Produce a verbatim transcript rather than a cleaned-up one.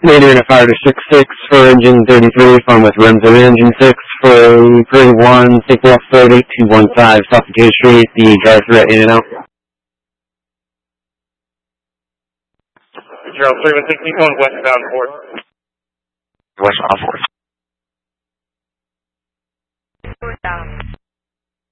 Later in a fire to six six for engine thirty-three, phone with rims of engine six for three one, take off flight eight two one five, stop the K Street, the drive through in and out. Zero three one six, going westbound fourth. Westbound fourth. Down.